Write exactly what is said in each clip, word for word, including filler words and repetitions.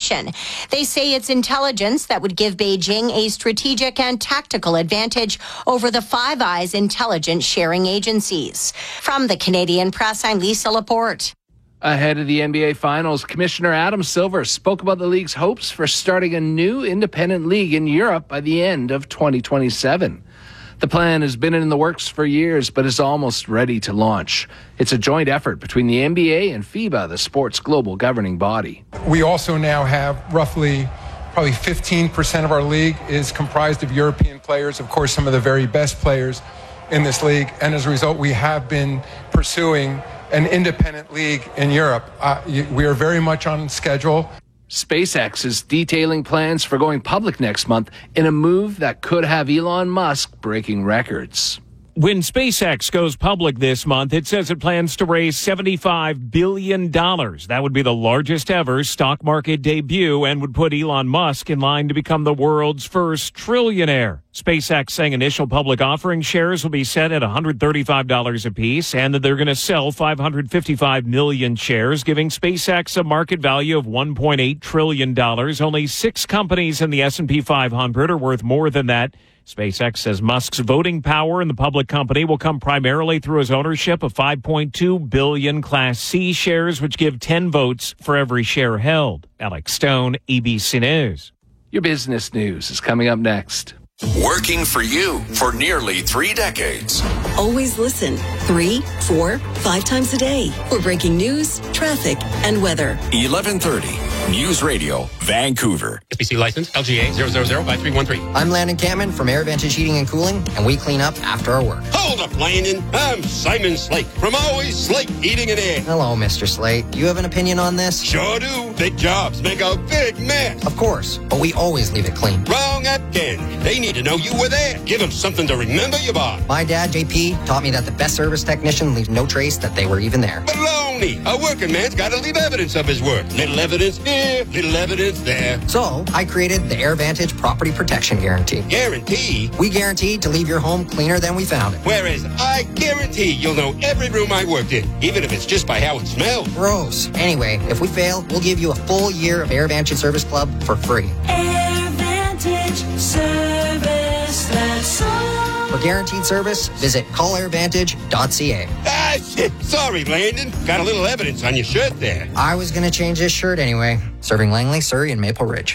competition. They say it's intelligence that would give Beijing a strategic and tactical advantage over the Five Eyes intelligence sharing agencies. From the Canadian Press, I'm Lisa Laporte. Ahead of the N B A Finals, Commissioner Adam Silver spoke about the league's hopes for starting a new independent league in Europe by the end of twenty twenty-seven. The plan has been in the works for years, but is almost ready to launch. It's a joint effort between the N B A and FIBA, the sport's global governing body. We also now have roughly probably fifteen percent of our league is comprised of European players, of course, some of the very best players in this league. And as a result, we have been pursuing an independent league in Europe. Uh, we are very much on schedule. SpaceX is detailing plans for going public next month in a move that could have Elon Musk breaking records. When SpaceX goes public this month, it says it plans to raise seventy-five billion dollars. That would be the largest ever stock market debut and would put Elon Musk in line to become the world's first trillionaire. SpaceX saying initial public offering shares will be set at one hundred thirty-five dollars apiece and that they're going to sell five hundred fifty-five million shares, giving SpaceX a market value of one point eight trillion dollars. Only six companies in the S and P five hundred are worth more than that. SpaceX says Musk's voting power in the public company will come primarily through his ownership of five point two billion Class C shares, which give ten votes for every share held. Alex Stone, A B C News. Your business news is coming up next. Working for you for nearly three decades. Always listen three, four, five times a day for breaking news, traffic, and weather. eleven thirty News Radio, Vancouver. S B C license, L G A zero zero zero five three one three. I'm Landon Cameron from Air Vantage Heating and Cooling, and we clean up after our work. Hold up, Landon. I'm Simon Slate from Always Slate Heating and Air. Hello, Mister Slate. You have an opinion on this? Sure do. Big jobs make a big mess. Of course, but we always leave it clean. Wrong again. They need to know you were there. Give them something to remember you by. My dad, J P, taught me that the best service technician leaves no trace that they were even there. Baloney. A working man's got to leave evidence of his work. Little evidence here, little evidence there. So, I created the Air Vantage Property Protection Guarantee. Guarantee? We guaranteed to leave your home cleaner than we found it. Whereas I guarantee you'll know every room I worked in, even if it's just by how it smells. Gross. Anyway, if we fail, we'll give you a full year of Air Vantage Service Club for free. Air Vantage Service, that's all. For guaranteed service, visit call air vantage dot c a. Ah, shit. Sorry, Landon. Got a little evidence on your shirt there. I was going to change this shirt anyway. Serving Langley, Surrey, and Maple Ridge.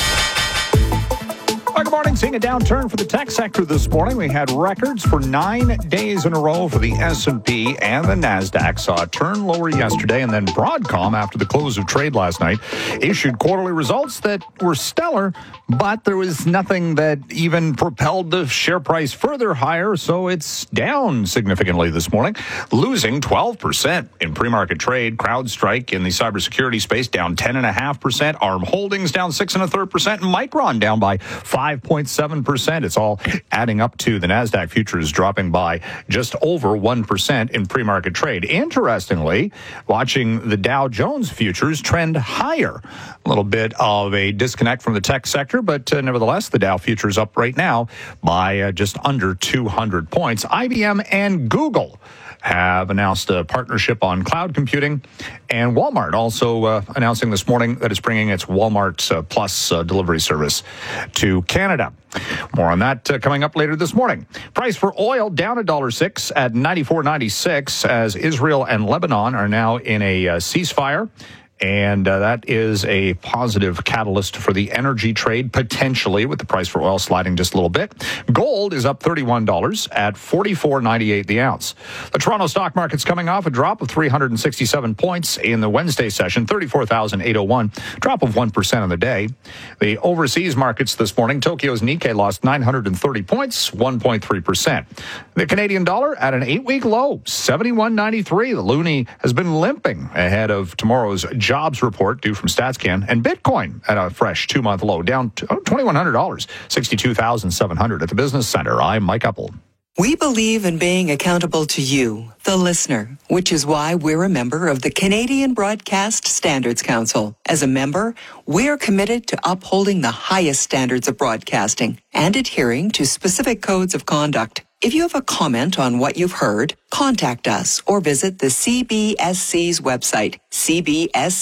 Good morning. Seeing a downturn for the tech sector this morning. We had records for nine days in a row for the S and P and the NASDAQ. Saw a turn lower yesterday, and then Broadcom, after the close of trade last night, issued quarterly results that were stellar, but there was nothing that even propelled the share price further higher, so it's down significantly this morning, losing twelve percent in pre-market trade. CrowdStrike in the cybersecurity space down ten point five percent. ARM Holdings down six point three percent, and Micron down by five point seven percent. It's all adding up to the NASDAQ futures dropping by just over one percent in pre-market trade. Interestingly, watching the Dow Jones futures trend higher. A little bit of a disconnect from the tech sector, but uh, nevertheless, the Dow futures up right now by uh, just under two hundred points. I B M and Google have announced a partnership on cloud computing, and Walmart also uh, announcing this morning that it's bringing its Walmart uh, Plus uh, delivery service to Canada. More on that uh, coming up later this morning. Price for oil down a dollar six at ninety-four ninety-six as Israel and Lebanon are now in a uh, ceasefire. And uh, that is a positive catalyst for the energy trade, potentially, with the price for oil sliding just a little bit. Gold is up thirty-one dollars at forty-four ninety-eight the ounce. The Toronto stock market's coming off a drop of three hundred sixty-seven points in the Wednesday session, thirty-four thousand eight hundred one, drop of one percent on the day. The overseas markets this morning, Tokyo's Nikkei lost nine hundred thirty points, one point three percent. The Canadian dollar at an eight-week low, seventy-one ninety-three. The loonie has been limping ahead of tomorrow's jobs report due from StatsCan, and Bitcoin at a fresh two-month low, down to twenty-one hundred dollars, sixty-two thousand seven hundred dollars at the Business Center. I'm Mike Uppel. We believe in being accountable to you, the listener, which is why we're a member of the Canadian Broadcast Standards Council. As a member, we're committed to upholding the highest standards of broadcasting and adhering to specific codes of conduct. If you have a comment on what you've heard, contact us or visit the C B S C's website, c b s c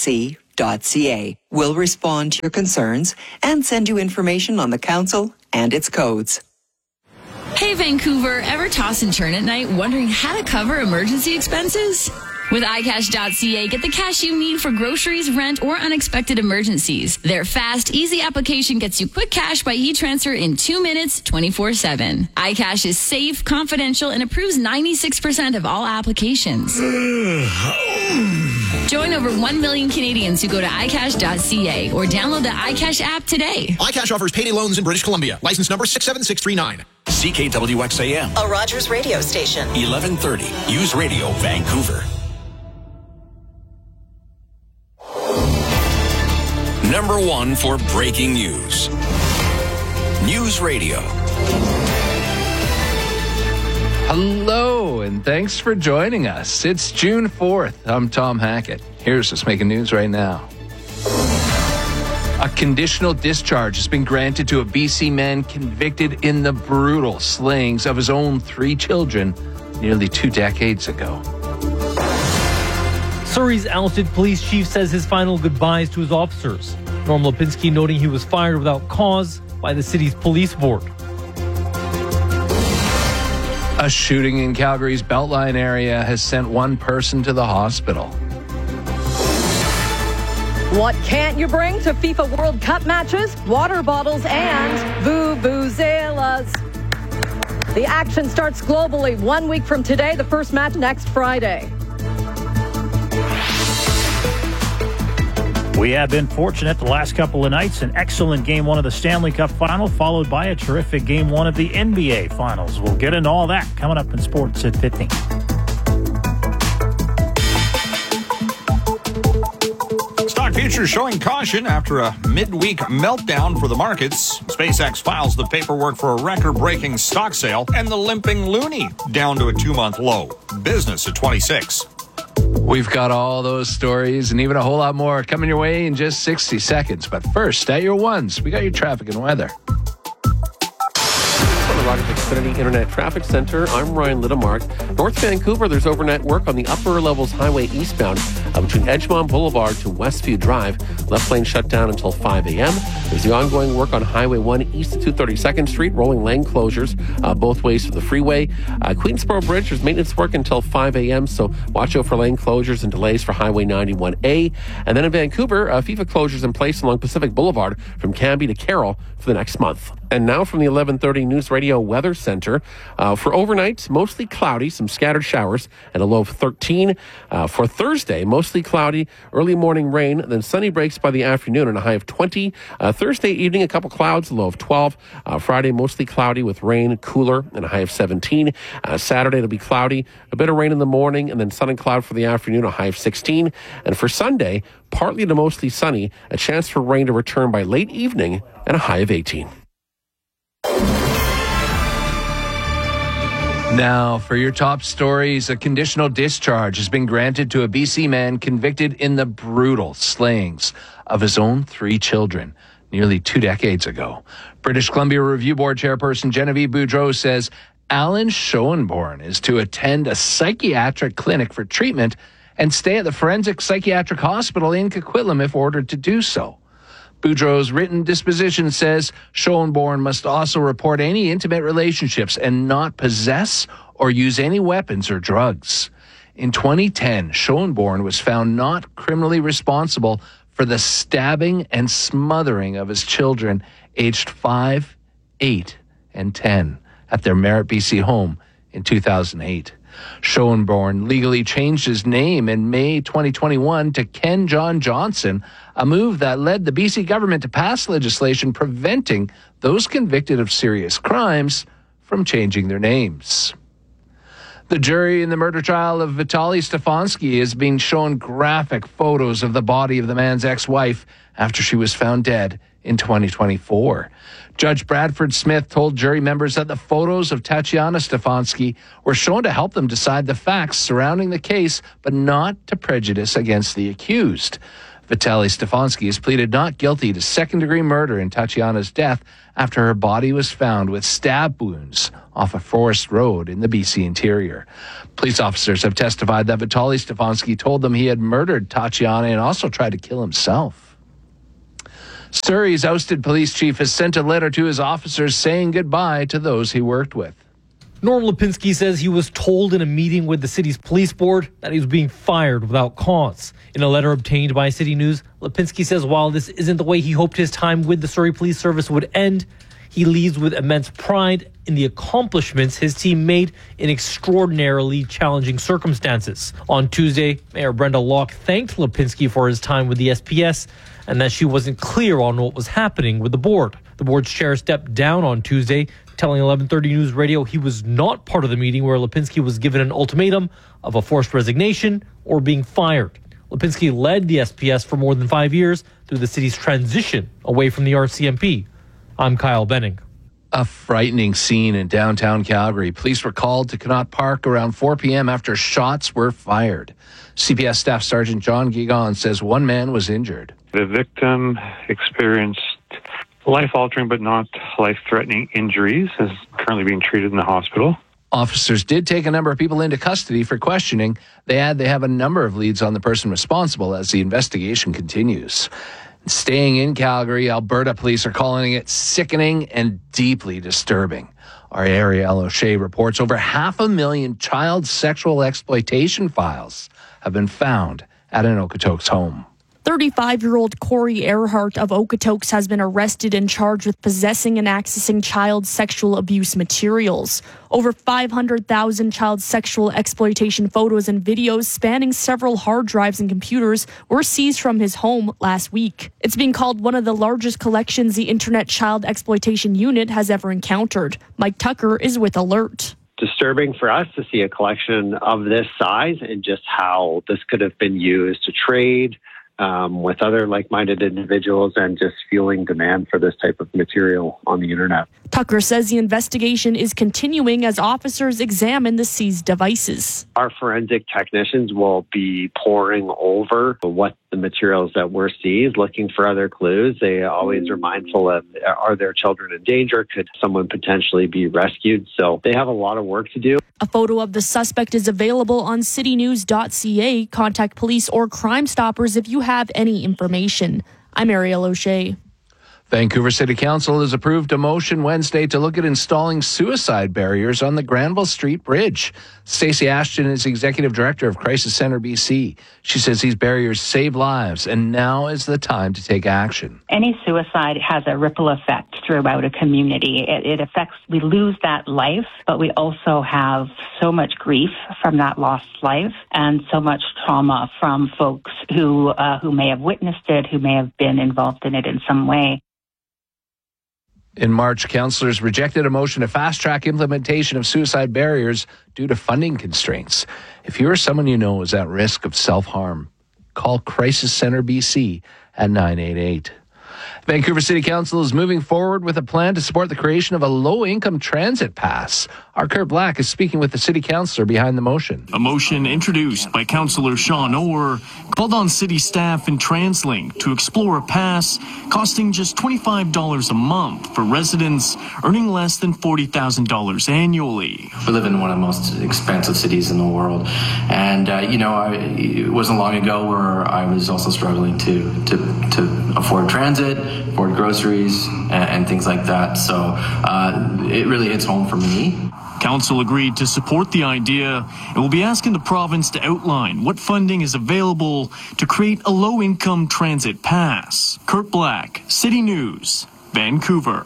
dot c a. We'll respond to your concerns and send you information on the council and its codes. Hey Vancouver, ever toss and turn at night wondering how to cover emergency expenses? With i cash dot c a, get the cash you need for groceries, rent, or unexpected emergencies. Their fast, easy application gets you quick cash by e-transfer in two minutes, twenty-four seven. iCash is safe, confidential, and approves ninety-six percent of all applications. Join over one million Canadians who go to i cash dot c a or download the iCash app today. iCash offers payday loans in British Columbia. License number six seven six three nine. C K W X A M. A Rogers radio station. eleven thirty. News Radio, Vancouver. Number one for breaking news. News Radio. Hello, and thanks for joining us. It's June fourth. I'm Tom Hackett. Here's what's making news right now. A conditional discharge has been granted to a B C man convicted in the brutal slayings of his own three children nearly two decades ago. Surrey's ousted police chief says his final goodbyes to his officers. Norm Lipinski noting he was fired without cause by the city's police board. A shooting in Calgary's Beltline area has sent one person to the hospital. What can't you bring to FIFA World Cup matches? Water bottles and vuvuzelas. The action starts globally one week from today, the first match next Friday. We have been fortunate the last couple of nights. An excellent game one of the Stanley Cup Final, followed by a terrific game one of the N B A Finals. We'll get into all that coming up in sports at fifteen. Stock futures showing caution after a midweek meltdown for the markets. SpaceX files the paperwork for a record-breaking stock sale, and the limping loonie down to a two-month low. Business at twenty-six. We've got all those stories and even a whole lot more coming your way in just sixty seconds. But first, at your ones, we got your traffic and weather. From the Rogers Xfinity Internet Traffic Center, I'm Ryan Littamark. North Vancouver, there's overnight work on the upper levels highway eastbound uh, between Edgemont Boulevard to Westview Drive. Left lane shut down until five a.m. There's the ongoing work on Highway one east of two hundred thirty-second Street, rolling lane closures uh, both ways to the freeway. Uh, Queensboro Bridge, there's maintenance work until five a.m., so watch out for lane closures and delays for Highway ninety-one A. And then in Vancouver, uh, FIFA closures in place along Pacific Boulevard from Cambie to Carroll for the next month. And now from the eleven thirty News Radio Weather Center. Uh, for overnight, mostly cloudy, some scattered showers, and a low of thirteen. Uh, for Thursday, mostly cloudy, early morning rain, then sunny breaks by the afternoon and a high of twenty. Uh, Thursday evening, a couple clouds, a low of twelve. Uh, Friday, mostly cloudy with rain, cooler, and a high of seventeen. Uh, Saturday, it'll be cloudy, a bit of rain in the morning, and then sun and cloud for the afternoon, a high of sixteen. And for Sunday, partly to mostly sunny, a chance for rain to return by late evening, and a high of eighteen. Now, for your top stories, a conditional discharge has been granted to a B C man convicted in the brutal slayings of his own three children nearly two decades ago. British Columbia Review Board Chairperson Genevieve Boudreau says Alan Schoenborn is to attend a psychiatric clinic for treatment and stay at the Forensic Psychiatric Hospital in Coquitlam if ordered to do so. Boudreau's written disposition says Schoenborn must also report any intimate relationships and not possess or use any weapons or drugs. In twenty ten, Schoenborn was found not criminally responsible for the stabbing and smothering of his children aged five, eight, and ten at their Merritt, B C home in two thousand eight. Schoenborn legally changed his name in May twenty twenty-one to Ken John Johnson, a move that led the B C government to pass legislation preventing those convicted of serious crimes from changing their names. The jury in the murder trial of Vitaly Stefanski is being shown graphic photos of the body of the man's ex-wife after she was found dead in twenty twenty-four. Judge Bradford Smith told jury members that the photos of Tatiana Stefanski were shown to help them decide the facts surrounding the case, but not to prejudice against the accused. Vitaly Stefanski has pleaded not guilty to second-degree murder in Tatiana's death after her body was found with stab wounds off a forest road in the B C interior. Police officers have testified that Vitaly Stefanski told them he had murdered Tatiana and also tried to kill himself. Surrey's ousted police chief has sent a letter to his officers saying goodbye to those he worked with. Norm Lipinski says he was told in a meeting with the city's police board that he was being fired without cause. In a letter obtained by City News, Lipinski says while this isn't the way he hoped his time with the Surrey Police Service would end, he leaves with immense pride in the accomplishments his team made in extraordinarily challenging circumstances. On Tuesday, Mayor Brenda Locke thanked Lipinski for his time with the S P S and that she wasn't clear on what was happening with the board. The board's chair stepped down on Tuesday, telling eleven thirty News Radio he was not part of the meeting where Lipinski was given an ultimatum of a forced resignation or being fired. Lipinski led the S P S for more than five years through the city's transition away from the R C M P. I'm Kyle Benning. A frightening scene in downtown Calgary. Police were called to Connaught Park around four p.m. after shots were fired. C P S Staff Sergeant John Gigon says one man was injured. The victim experienced life-altering but not life-threatening injuries, is currently being treated in the hospital. Officers did take a number of people into custody for questioning. They add they have a number of leads on the person responsible as the investigation continues. Staying in Calgary, Alberta police are calling it sickening and deeply disturbing. Our Ariel O'Shea reports over half a million child sexual exploitation files have been found at an Okotoks home. thirty-five-year-old Corey Earhart of Okotoks has been arrested and charged with possessing and accessing child sexual abuse materials. Over five hundred thousand child sexual exploitation photos and videos spanning several hard drives and computers were seized from his home last week. It's being called one of the largest collections the Internet Child Exploitation Unit has ever encountered. Mike Tucker is with Alert. Disturbing for us to see a collection of this size and just how this could have been used to trade Um, with other like-minded individuals and just fueling demand for this type of material on the internet. Tucker says the investigation is continuing as officers examine the seized devices. Our forensic technicians will be poring over what the materials that were seized, looking for other clues. They always are mindful of, are there children in danger? Could someone potentially be rescued? So they have a lot of work to do. A photo of the suspect is available on city news dot c a. Contact police or Crime Stoppers if you have any information. I'm Ariel O'Shea. Vancouver City Council has approved a motion Wednesday to look at installing suicide barriers on the Granville Street Bridge. Stacey Ashton is Executive Director of Crisis Centre B C. She says these barriers save lives, and now is the time to take action. Any suicide has a ripple effect throughout a community. It, it affects, we lose that life, but we also have so much grief from that lost life and so much trauma from folks who, uh, who may have witnessed it, who may have been involved in it in some way. In March, councillors rejected a motion to fast-track implementation of suicide barriers due to funding constraints. If you or someone you know is at risk of self-harm, call Crisis Centre B C at nine eight eight. Vancouver City Council is moving forward with a plan to support the creation of a low-income transit pass. Our Kurt Black is speaking with the city councillor behind the motion. A motion introduced by Councillor Sean Orr called on city staff and TransLink to explore a pass costing just twenty-five dollars a month for residents earning less than forty thousand dollars annually. We live in one of the most expensive cities in the world. And, uh, you know, I, it wasn't long ago where I was also struggling to, to, to afford transit, afford groceries, and, and things like that. So uh, it really hits home for me. Council agreed to support the idea and will be asking the province to outline what funding is available to create a low-income transit pass. Kurt Black, City News, Vancouver.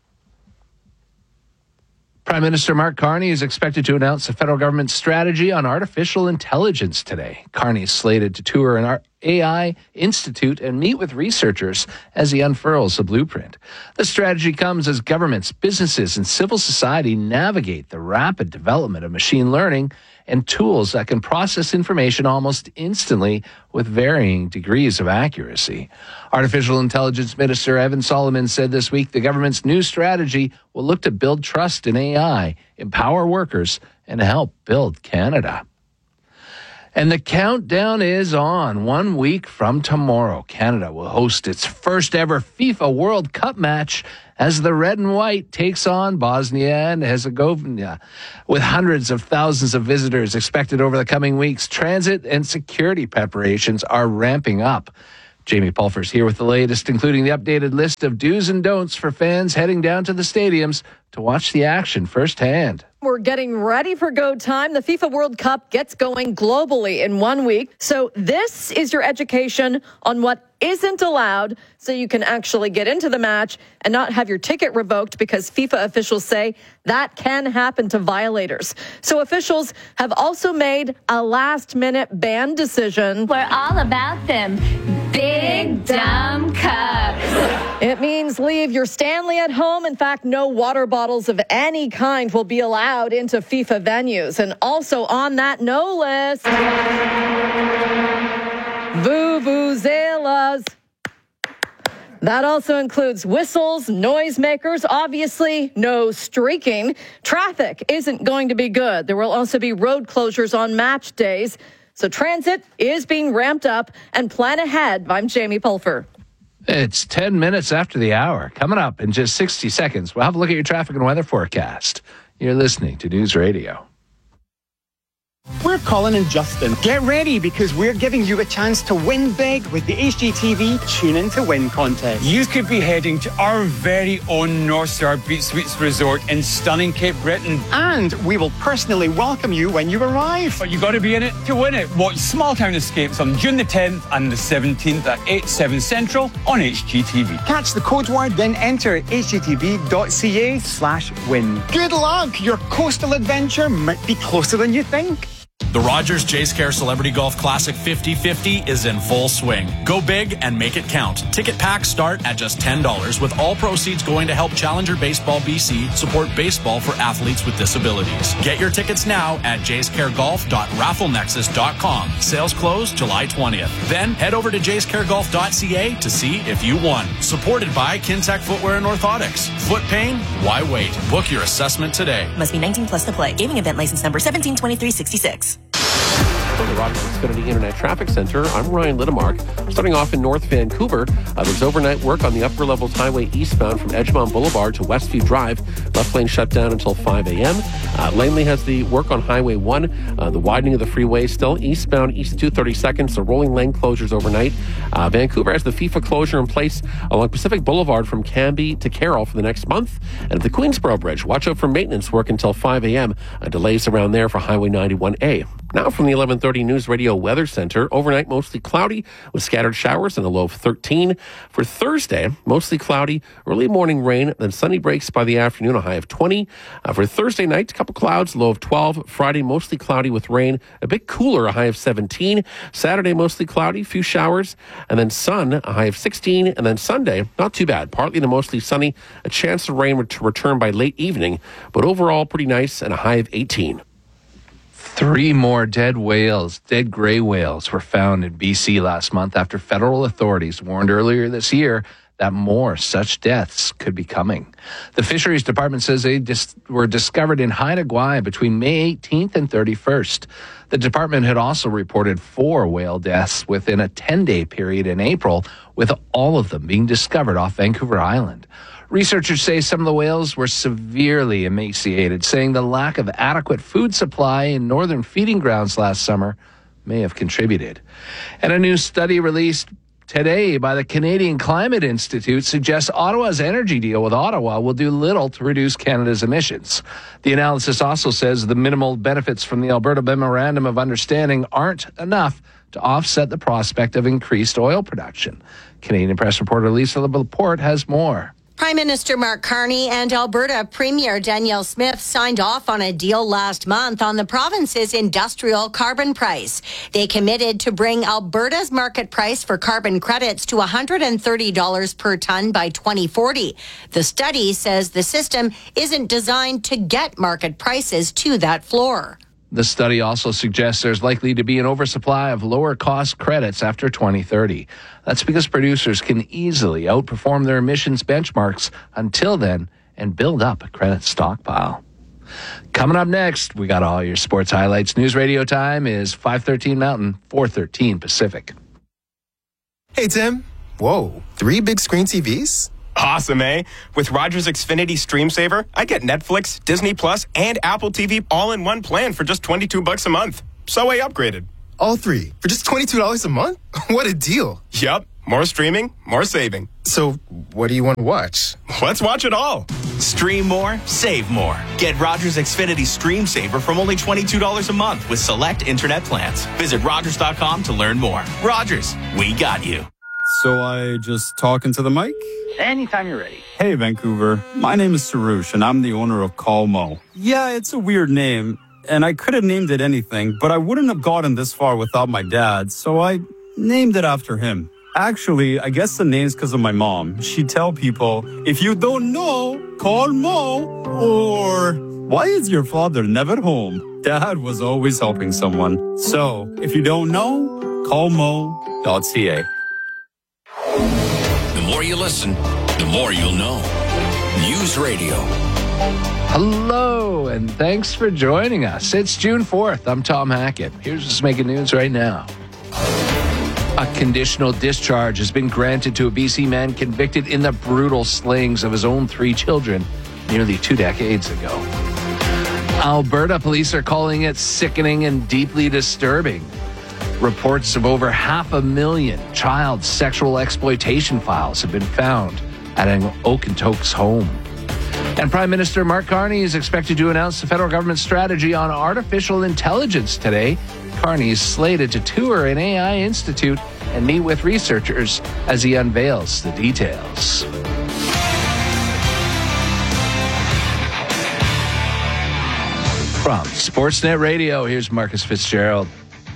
Prime Minister Mark Carney is expected to announce the federal government's strategy on artificial intelligence today. Carney is slated to tour an A I institute and meet with researchers as he unfurls the blueprint. The strategy comes as governments, businesses, and civil society navigate the rapid development of machine learning and tools that can process information almost instantly with varying degrees of accuracy. Artificial Intelligence Minister Evan Solomon said this week the government's new strategy will look to build trust in A I, empower workers, and help build Canada. And the countdown is on. One week from tomorrow, Canada will host its first ever FIFA World Cup match as the red and white takes on Bosnia and Herzegovina. With hundreds of thousands of visitors expected over the coming weeks, transit and security preparations are ramping up. Jamie Pulfer's here with the latest, including the updated list of do's and don'ts for fans heading down to the stadiums to watch the action firsthand. We're getting ready for go time. The FIFA World Cup gets going globally in one week. So this is your education on what isn't allowed so you can actually get into the match and not have your ticket revoked, because FIFA officials say that can happen to violators. So officials have also made a last-minute ban decision. We're all about them big dumb cups. It means leave your Stanley at home. In fact, no water bottles of any kind will be allowed into FIFA venues. And also on that no list, vuvuzelas. That also includes whistles, noisemakers, obviously no streaking. Traffic isn't going to be good. There will also be road closures on match days. So transit is being ramped up, and plan ahead. I'm Jamie Pulfer. It's ten minutes after the hour. Coming up in just sixty seconds, we'll have a look at your traffic and weather forecast. You're listening to News Radio. We're Colin and Justin. Get ready, because we're giving you a chance to win big with the H G T V Tune In to Win contest. You could be heading to our very own North Star Beach Suites Resort in stunning Cape Breton. And we will personally welcome you when you arrive. But you got to be in it to win it. Watch Small Town Escapes on June the tenth and the seventeenth at eight, seven Central on H G T V. Catch the code word, then enter hgtv.ca slash win. Good luck! Your coastal adventure might be closer than you think. The Rogers Jays Care Celebrity Golf Classic fifty fifty is in full swing. Go big and make it count. Ticket packs start at just ten dollars, with all proceeds going to help Challenger Baseball B C support baseball for athletes with disabilities. Get your tickets now at jays care golf dot raffle nexus dot com. Sales close July twentieth. Then head over to jays care golf dot c a to see if you won. Supported by Kintec Footwear and Orthotics. Foot pain? Why wait? Book your assessment today. Must be nineteen plus to play. Gaming event license number seventeen twenty-three sixty-six. From the Rogers Xfinity Internet Traffic Center, I'm Ryan Littemark. Starting off in North Vancouver, uh, there's overnight work on the Upper Levels Highway eastbound from Edgemont Boulevard to Westview Drive. Left lane shut down until five a.m. Uh, Langley has the work on Highway one. Uh, the widening of the freeway still eastbound east two thirty-second, so rolling lane closures overnight. Uh, Vancouver has the FIFA closure in place along Pacific Boulevard from Cambie to Carroll for the next month. And at the Queensboro Bridge, watch out for maintenance work until five a.m. Uh, delays around there for Highway ninety-one A. Now from the eleven thirty News Radio Weather Center, overnight mostly cloudy with scattered showers and a low of thirteen. For Thursday, mostly cloudy, early morning rain, then sunny breaks by the afternoon, a high of twenty. Uh, for Thursday night, a couple clouds, low of twelve. Friday, mostly cloudy with rain, a bit cooler, a high of seventeen. Saturday, mostly cloudy, few showers, and then sun, a high of sixteen. And then Sunday, not too bad, partly to mostly sunny, a chance of rain to return by late evening, but overall pretty nice and a high of eighteen. Three more dead whales, dead gray whales, were found in B C last month after federal authorities warned earlier this year that more such deaths could be coming. The Fisheries Department says they dis- were discovered in Haida Gwaii between May eighteenth and thirty-first. The department had also reported four whale deaths within a ten-day period in April, with all of them being discovered off Vancouver Island. Researchers say some of the whales were severely emaciated, saying the lack of adequate food supply in northern feeding grounds last summer may have contributed. And a new study released today by the Canadian Climate Institute suggests Ottawa's energy deal with Ottawa will do little to reduce Canada's emissions. The analysis also says the minimal benefits from the Alberta Memorandum of Understanding aren't enough to offset the prospect of increased oil production. Canadian Press reporter Lisa Laporte has more. Prime Minister Mark Carney and Alberta Premier Danielle Smith signed off on a deal last month on the province's industrial carbon price. They committed to bring Alberta's market price for carbon credits to one hundred thirty dollars per ton by twenty forty. The study says the system isn't designed to get market prices to that floor. The study also suggests there's likely to be an oversupply of lower-cost credits after twenty thirty. That's because producers can easily outperform their emissions benchmarks until then and build up a credit stockpile. Coming up next, we got all your sports highlights. News Radio time is five thirteen Mountain, four thirteen Pacific. Hey, Tim. Whoa, three big screen T Vs? Awesome, eh? With Rogers Xfinity Stream Saver, I get Netflix, Disney Plus, and Apple T V all in one plan for just twenty-two bucks a month. So I upgraded. All three for just twenty-two dollars a month? What a deal. Yup. More streaming, more saving. So what do you want to watch? Let's watch it all. Stream more, save more. Get Rogers Xfinity Stream Saver from only twenty-two dollars a month with select internet plans. Visit Rogers dot com to learn more. Rogers, we got you. So I just talk into the mic? Anytime you're ready. Hey, Vancouver. My name is Sarush, and I'm the owner of Call Mo. Yeah, it's a weird name, and I could have named it anything, but I wouldn't have gotten this far without my dad, so I named it after him. Actually, I guess the name's because of my mom. She'd tell people, if you don't know, call Mo, or why is your father never home? Dad was always helping someone. So, if you don't know, call mo dot c a. The more you listen, the more you'll know. News Radio. Hello, and thanks for joining us. It's June fourth. I'm Tom Hackett. Here's what's making news right now. A conditional discharge has been granted to a B C man convicted in the brutal slayings of his own three children nearly two decades ago. Alberta police are calling it sickening and deeply disturbing. Reports of over half a million child sexual exploitation files have been found at an Okotoks home. And Prime Minister Mark Carney is expected to announce the federal government's strategy on artificial intelligence today. Carney is slated to tour an A I institute and meet with researchers as he unveils the details. From Sportsnet Radio, here's Marcus Fitzgerald.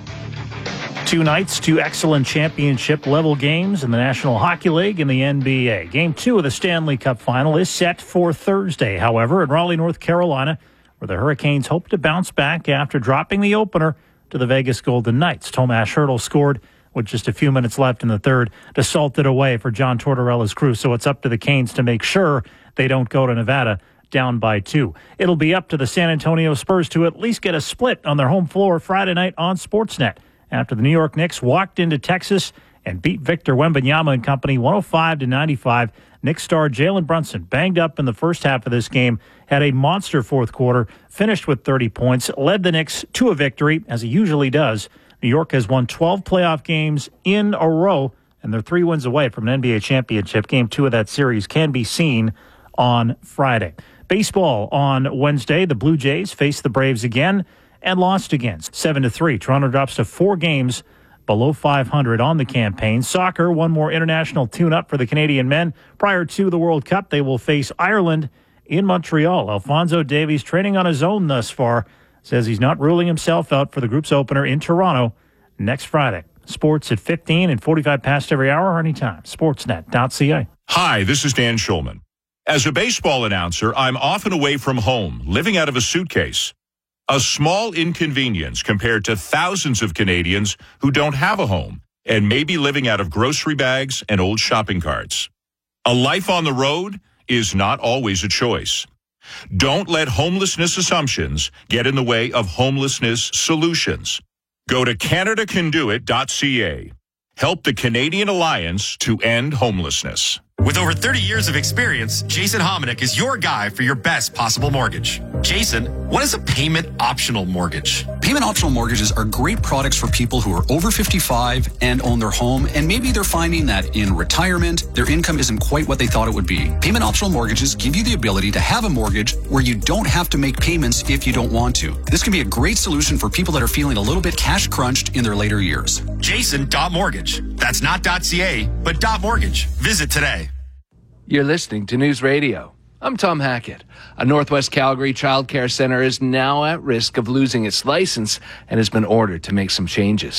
Two nights, two excellent championship-level games in the National Hockey League and the N B A. Game two of the Stanley Cup Final is set for Thursday, however, in Raleigh, North Carolina, where the Hurricanes hope to bounce back after dropping the opener to the Vegas Golden Knights. Tomas Hertl scored with just a few minutes left in the third to salt it away for John Tortorella's crew, so it's up to the Canes to make sure they don't go to Nevada down by two. It'll be up to the San Antonio Spurs to at least get a split on their home floor Friday night on Sportsnet, after the New York Knicks walked into Texas and beat Victor Wembanyama and company one oh five to ninety-five. Knicks star Jalen Brunson, banged up in the first half of this game, had a monster fourth quarter, finished with thirty points, led the Knicks to a victory, as he usually does. New York has won twelve playoff games in a row, and they're three wins away from an N B A championship. Game two of that series can be seen on Friday. Baseball on Wednesday, the Blue Jays face the Braves again and lost again, seven to three. Toronto drops to four games below five hundred on the campaign. Soccer, one more international tune-up for the Canadian men. Prior to the World Cup, they will face Ireland in Montreal. Alphonso Davies, training on his own thus far, says he's not ruling himself out for the group's opener in Toronto next Friday. Sports at fifteen and forty-five past every hour or anytime. Sportsnet dot c a. Hi, this is Dan Schulman. As a baseball announcer, I'm often away from home, living out of a suitcase. A small inconvenience compared to thousands of Canadians who don't have a home and may be living out of grocery bags and old shopping carts. A life on the road is not always a choice. Don't let homelessness assumptions get in the way of homelessness solutions. Go to Canada Can Do It dot c a. Help the Canadian Alliance to end homelessness. With over thirty years of experience, Jason Hominick is your guy for your best possible mortgage. Jason, what is a payment optional mortgage? Payment optional mortgages are great products for people who are over fifty-five and own their home, and maybe they're finding that in retirement, their income isn't quite what they thought it would be. Payment optional mortgages give you the ability to have a mortgage where you don't have to make payments if you don't want to. This can be a great solution for people that are feeling a little bit cash crunched in their later years. Jason.mortgage. That's not .ca, but .mortgage. Visit today. You're listening to News Radio. I'm Tom Hackett. A Northwest Calgary child care center is now at risk of losing its license and has been ordered to make some changes.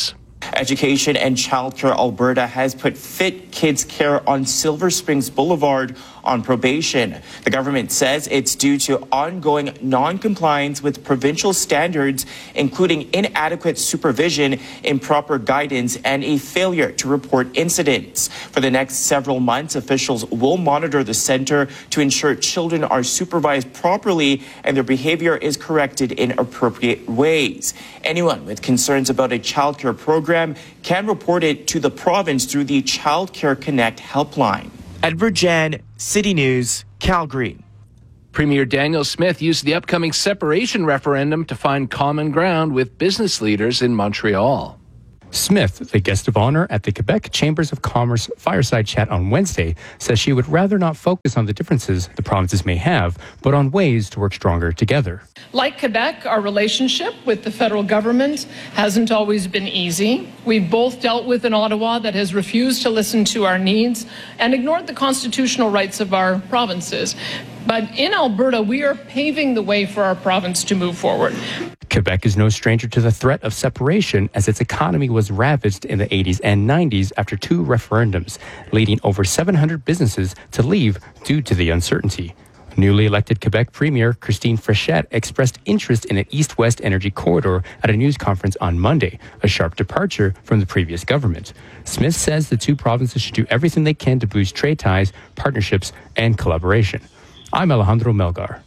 Education and Childcare Alberta has put Fit Kids Care on Silver Springs Boulevard on probation. The government says it's due to ongoing non-compliance with provincial standards, including inadequate supervision, improper guidance, and a failure to report incidents. For the next several months, officials will monitor the center to ensure children are supervised properly and their behavior is corrected in appropriate ways. Anyone with concerns about a childcare program can report it to the province through the Child Care Connect helpline. Edward Jan, City News, Calgary. Premier Daniel Smith used the upcoming separation referendum to find common ground with business leaders in Montreal. Smith, the guest of honor at the Quebec Chambers of Commerce Fireside Chat on Wednesday, says she would rather not focus on the differences the provinces may have, but on ways to work stronger together. Like Quebec, our relationship with the federal government hasn't always been easy. We've both dealt with an Ottawa that has refused to listen to our needs and ignored the constitutional rights of our provinces. But in Alberta, we are paving the way for our province to move forward. Quebec is no stranger to the threat of separation, as its economy was ravaged in the eighties and nineties after two referendums, leading over seven hundred businesses to leave due to the uncertainty. Newly elected Quebec Premier Christine Fréchette expressed interest in an east-west energy corridor at a news conference on Monday, a sharp departure from the previous government. Smith says the two provinces should do everything they can to boost trade ties, partnerships, and collaboration. I'm Alejandro Melgar.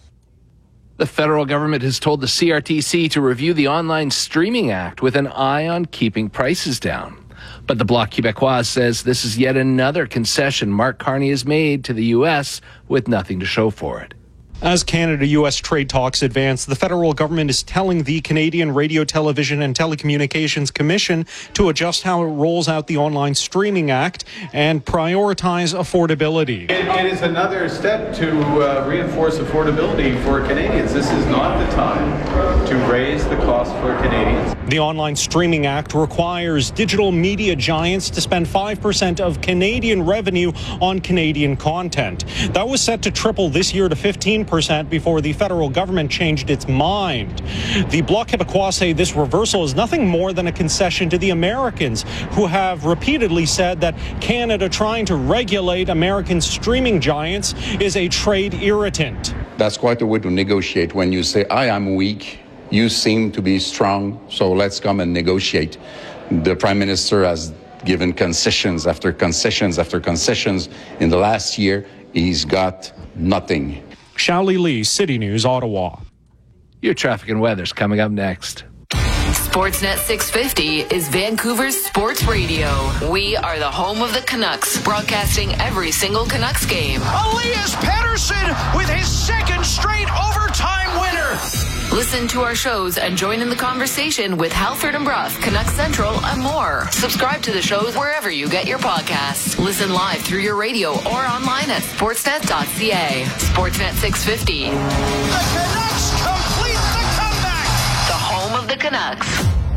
The federal government has told the C R T C to review the Online Streaming Act with an eye on keeping prices down. But the Bloc Québécois says this is yet another concession Mark Carney has made to the U S with nothing to show for it. As Canada-U S trade talks advance, the federal government is telling the Canadian Radio, Television and Telecommunications Commission to adjust how it rolls out the Online Streaming Act and prioritize affordability. It, it is another step to uh, reinforce affordability for Canadians. This is not the time to raise the cost for Canadians. The Online Streaming Act requires digital media giants to spend five percent of Canadian revenue on Canadian content. That was set to triple this year to fifteen percent before the federal government changed its mind. The Bloc Québécois say this reversal is nothing more than a concession to the Americans, who have repeatedly said that Canada trying to regulate American streaming giants is a trade irritant. That's quite a way to negotiate when you say, I am weak, you seem to be strong, so let's come and negotiate. The Prime Minister has given concessions after concessions after concessions. In the last year, he's got nothing. Shaoli Lee, City News, Ottawa. Your traffic and weather's coming up next. Sportsnet six fifty is Vancouver's sports radio. We are the home of the Canucks, broadcasting every single Canucks game. Elias Pettersson with his second straight overtime winner. Listen to our shows and join in the conversation with Halford and Bruff, Canucks Central, and more. Subscribe to the shows wherever you get your podcasts. Listen live through your radio or online at sportsnet dot c a. Sportsnet six fifty. The Canucks complete the comeback. The home of the Canucks.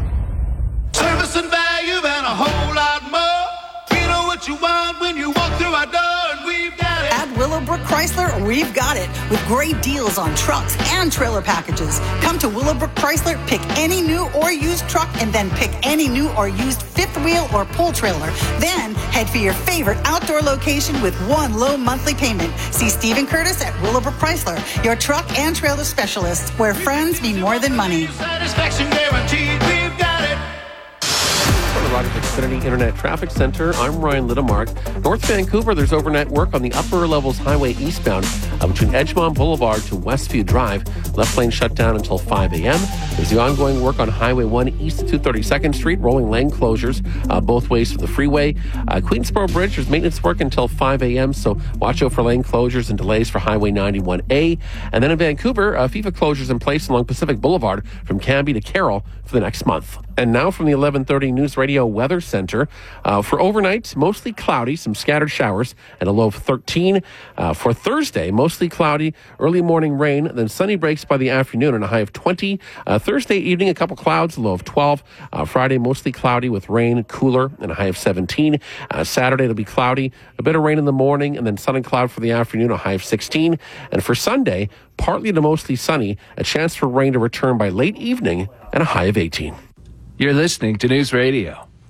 Service and value and a whole lot more. You know what you want when you walk through our door, and we've got it. At Willowbrook Chrysler, we've got it, with great deals on trucks and trailer packages. Come to Willowbrook Chrysler, pick any new or used truck, and then pick any new or used fifth wheel or pull trailer. Then head for your favorite outdoor location with one low monthly payment. See Stephen Curtis at Willowbrook Chrysler, your truck and trailer specialists, where friends mean more than money. Satisfaction guaranteed, we've got it. From the Rogers Xfinity Internet Traffic Center, I'm Ryan Littamark. North Vancouver, there's overnight work on the upper levels highway eastbound uh, between Edgemont Boulevard to Westview Drive. Left lane shut down until five a.m. There's the ongoing work on Highway one east of two hundred thirty-second Street, rolling lane closures uh, both ways to the freeway. Uh, Queensboro Bridge, there's maintenance work until five a.m., so watch out for lane closures and delays for Highway ninety-one A. And then in Vancouver, uh, FIFA closures in place along Pacific Boulevard from Cambie to Carroll for the next month. And now from the eleven thirty News Radio Weather Center. Uh, for overnight, mostly cloudy, some scattered showers, and a low of thirteen. Uh, for Thursday, mostly cloudy, early morning rain, then sunny breaks by the afternoon and a high of twenty. Uh, Thursday evening, a couple clouds, a low of twelve. Uh, Friday, mostly cloudy with rain, cooler, and a high of seventeen. Uh, Saturday, it'll be cloudy, a bit of rain in the morning, and then sun and cloud for the afternoon, a high of sixteen. And for Sunday, partly to mostly sunny, a chance for rain to return by late evening, and a high of eighteen. You're listening to News Radio.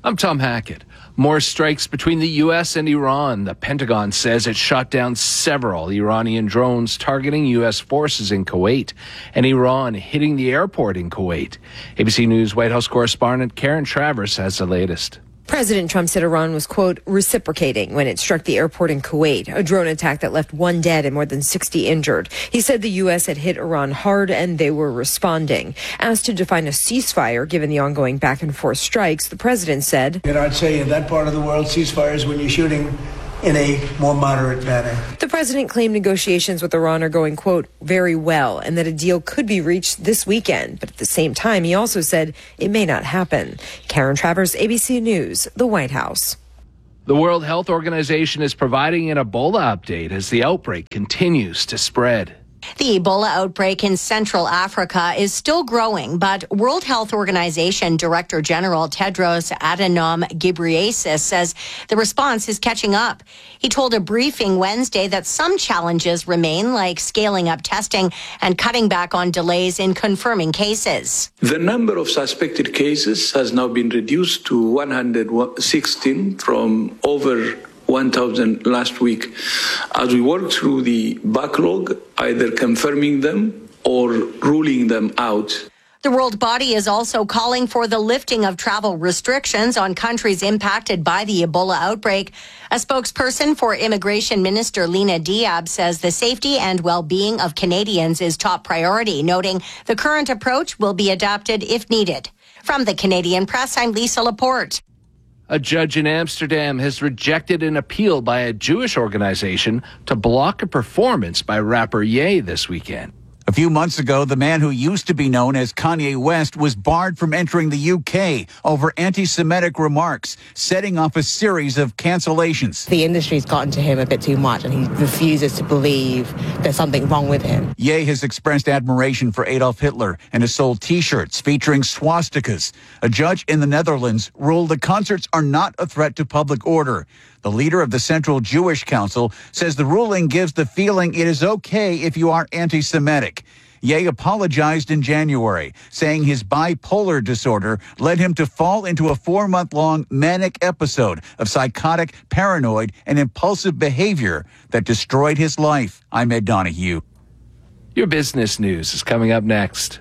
I'm Tom Hackett. More strikes between the U S and Iran. The Pentagon says it shot down several Iranian drones targeting U S forces in Kuwait, and Iran hitting the airport in Kuwait. A B C News White House correspondent Karen Travers has the latest. President Trump said Iran was, quote, reciprocating when it struck the airport in Kuwait, a drone attack that left one dead and more than sixty injured. He said the U S had hit Iran hard and they were responding. Asked to define a ceasefire given the ongoing back and forth strikes, the president said, You know, I'd say in that part of the world, ceasefires when you're shooting in a more moderate manner. The president claimed negotiations with Iran are going, quote, very well, and that a deal could be reached this weekend. But at the same time, he also said it may not happen. Karen Travers, A B C News, the White House. The World Health Organization is providing an Ebola update as the outbreak continues to spread. The Ebola outbreak in Central Africa is still growing, but World Health Organization Director General Tedros Adhanom Ghebreyesus says the response is catching up. He told a briefing Wednesday that some challenges remain, like scaling up testing and cutting back on delays in confirming cases. The number of suspected cases has now been reduced to one hundred sixteen from over one thousand last week. As we work through the backlog, either confirming them or ruling them out. The world body is also calling for the lifting of travel restrictions on countries impacted by the Ebola outbreak. A spokesperson for Immigration Minister Lena Diab says the safety and well-being of Canadians is top priority, noting the current approach will be adapted if needed. From the Canadian Press, I'm Lisa Laporte. A judge in Amsterdam has rejected an appeal by a Jewish organization to block a performance by rapper Ye this weekend. A few months ago, the man who used to be known as Kanye West was barred from entering the U K over anti-Semitic remarks, setting off a series of cancellations. The industry's gotten to him a bit too much, and he refuses to believe there's something wrong with him. Ye has expressed admiration for Adolf Hitler and has sold T-shirts featuring swastikas. A judge in the Netherlands ruled the concerts are not a threat to public order. The leader of the Central Jewish Council says the ruling gives the feeling it is okay if you are anti-Semitic. Ye apologized in January, saying his bipolar disorder led him to fall into a four-month-long manic episode of psychotic, paranoid, and impulsive behavior that destroyed his life. I'm Ed Donahue. Your business news is coming up next.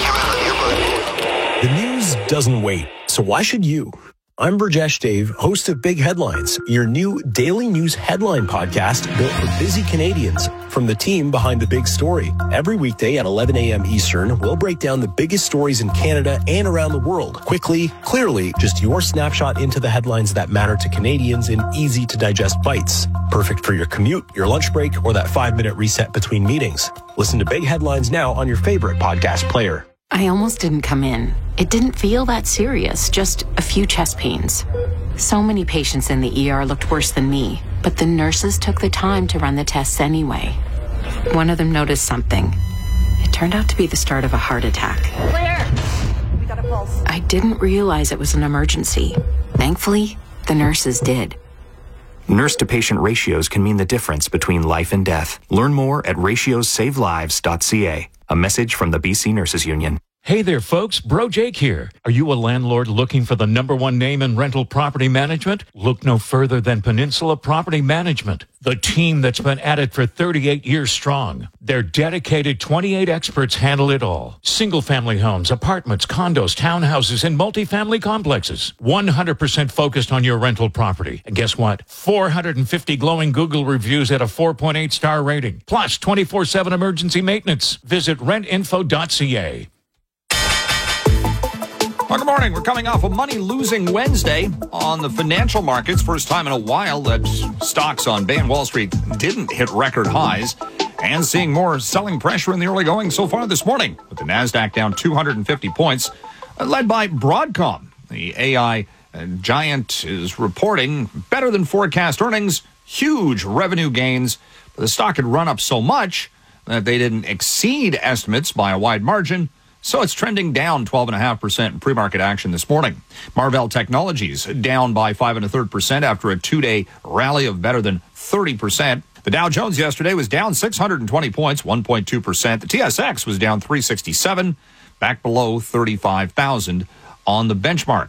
The news doesn't wait, so why should you? I'm Burjesh Dave, host of Big Headlines, your new daily news headline podcast built for busy Canadians from the team behind the big story. Every weekday at eleven a.m. Eastern, we'll break down the biggest stories in Canada and around the world. Quickly, clearly, just your snapshot into the headlines that matter to Canadians in easy-to-digest bites. Perfect for your commute, your lunch break, or that five-minute reset between meetings. Listen to Big Headlines now on your favorite podcast player. I almost didn't come in. It didn't feel that serious, just a few chest pains. So many patients in the E R looked worse than me, but the nurses took the time to run the tests anyway. One of them noticed something. It turned out to be the start of a heart attack. Clear! We got a pulse. I didn't realize it was an emergency. Thankfully, the nurses did. Nurse-to-patient ratios can mean the difference between life and death. Learn more at ratios save lives dot c a. A message from the B C Nurses Union. Hey there, folks. Bro Jake here. Are you a landlord looking for the number one name in rental property management? Look no further than Peninsula Property Management, the team that's been at it for thirty-eight years strong. Their dedicated twenty-eight experts handle it all. Single-family homes, apartments, condos, townhouses, and multifamily complexes. one hundred percent focused on your rental property. And guess what? four hundred fifty glowing Google reviews at a four point eight star rating. Plus twenty-four seven emergency maintenance. Visit rent info dot c a. Well, good morning. We're coming off a money-losing Wednesday on the financial markets. First time in a while that stocks on Bay and Wall Street didn't hit record highs. And seeing more selling pressure in the early going so far this morning, with the NASDAQ down two hundred fifty points, led by Broadcom. The A I giant is reporting better than forecast earnings, huge revenue gains. But the stock had run up so much that they didn't exceed estimates by a wide margin. So it's trending down twelve point five percent in pre-market action this morning. Marvell Technologies down by five and a third percent after a two-day rally of better than thirty percent. The Dow Jones yesterday was down six hundred twenty points, one point two percent. The T S X was down three sixty-seven, back below thirty-five thousand on the benchmark.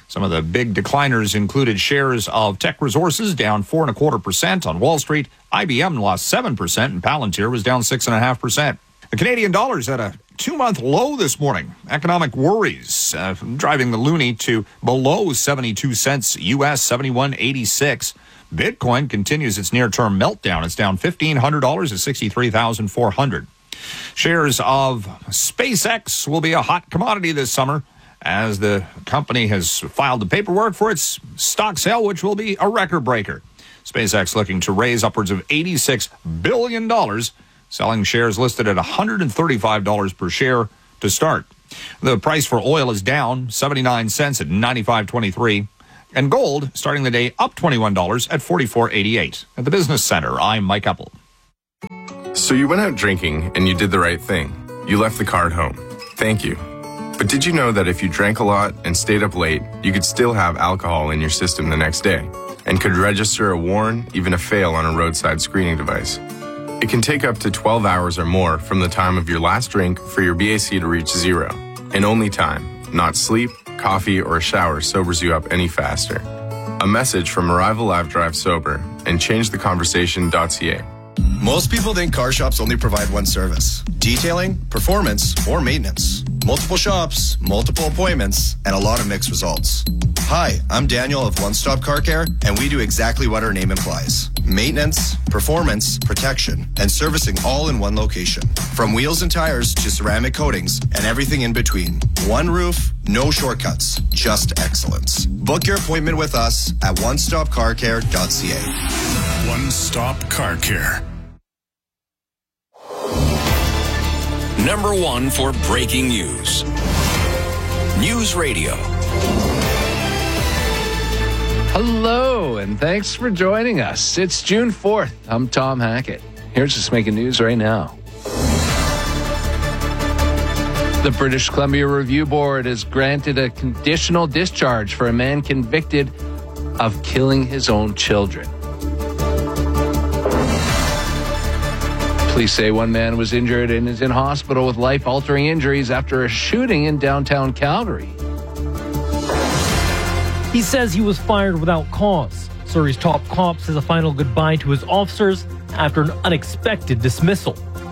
Some of the big decliners included shares of Tech Resources down four and a quarter percent on Wall Street. I B M lost seven percent and Palantir was down six and a half percent. The Canadian dollar's at a two-month low this morning. Economic worries uh, driving the loonie to below seventy-two cents U S, seventy-one eighty-six. Bitcoin continues its near-term meltdown. It's down fifteen hundred dollars to sixty-three thousand four hundred dollars. Shares of SpaceX will be a hot commodity this summer, as the company has filed the paperwork for its stock sale, which will be a record breaker. SpaceX looking to raise upwards of eighty-six billion dollars, selling shares listed at one hundred thirty-five dollars per share to start. The price for oil is down seventy-nine cents at ninety-five twenty-three, and gold starting the day up twenty-one dollars at forty-four eighty-eight. At the Business Center, I'm Mike Eppel. So you went out drinking and you did the right thing. You left the car at home. Thank you. But did you know that if you drank a lot and stayed up late, you could still have alcohol in your system the next day and could register a warn, even a fail on a roadside screening device? It can take up to twelve hours or more from the time of your last drink for your B A C to reach zero. And only time, not sleep, coffee, or a shower sobers you up any faster. A message from Arrival Live Drive Sober and change the conversation dot c a. Most people think car shops only provide one service: detailing, performance, or maintenance. Multiple shops, multiple appointments, and a lot of mixed results. Hi, I'm Daniel of One Stop Car Care, and we do exactly what our name implies: maintenance, performance, protection, and servicing all in one location. From wheels and tires to ceramic coatings and everything in between. One roof, no shortcuts, just excellence. Book your appointment with us at one stop car care dot c a. One Stop Car Care. Number one for breaking news. News Radio. Hello, and thanks for joining us. It's June fourth. I'm Tom Hackett. Here's what's making news right now. The British Columbia Review Board has granted a conditional discharge for a man convicted of killing his own children. Police say one man was injured and is in hospital with life-altering injuries after a shooting in downtown Calgary. He says he was fired without cause. Surrey's top cop says a final goodbye to his officers after an unexpected dismissal.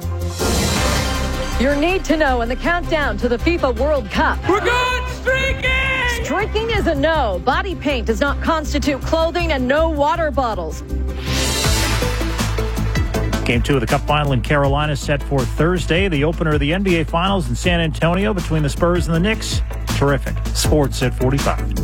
Your need to know in the countdown to the FIFA World Cup. We're going streaking! Streaking is a no. Body paint does not constitute clothing, and no water bottles. Game two of the Cup final in Carolina set for Thursday. The opener of the N B A Finals in San Antonio between the Spurs and the Knicks. Terrific. Sports at forty-five.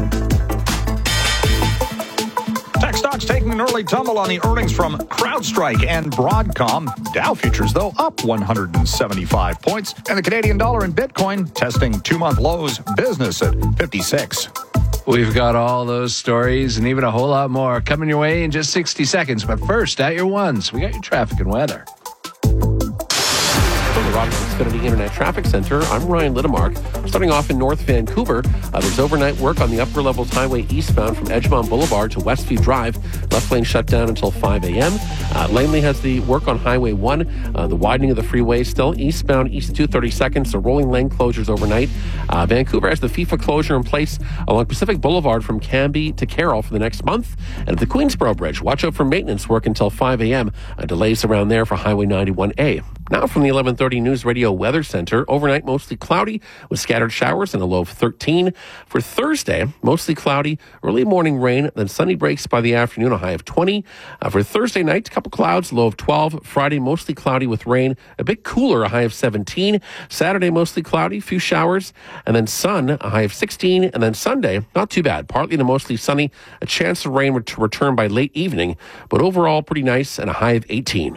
Tech stocks taking an early tumble on the earnings from CrowdStrike and Broadcom. Dow futures, though, up one hundred seventy-five points. And the Canadian dollar and Bitcoin testing two-month lows. Business at fifty-six. We've got all those stories and even a whole lot more coming your way in just sixty seconds. But first, at your ones, we got your traffic and weather. From the Rogers Xfinity Internet Traffic Center, I'm Ryan Littemark. Starting off in North Vancouver, uh, there's overnight work on the Upper Levels Highway eastbound from Edgemont Boulevard to Westview Drive. Left lane shut down until five a.m. Uh, Langley has the work on Highway one, uh, the widening of the freeway still eastbound east two thirty-second, so rolling lane closures overnight. Uh, Vancouver has the FIFA closure in place along Pacific Boulevard from Cambie to Carroll for the next month. And at the Queensboro Bridge, watch out for maintenance work until five a.m. Uh, delays around there for Highway ninety-one A. Now from the eleven thirty News Radio Weather Center, overnight mostly cloudy with scattered showers and a low of thirteen. For Thursday, mostly cloudy, early morning rain, then sunny breaks by the afternoon, a high of twenty. Uh, for Thursday night, a couple clouds, low of twelve. Friday, mostly cloudy with rain, a bit cooler, a high of seventeen. Saturday, mostly cloudy, few showers, and then sun, a high of sixteen. And then Sunday, not too bad, partly to mostly sunny, a chance of rain to return by late evening, but overall pretty nice and a high of eighteen.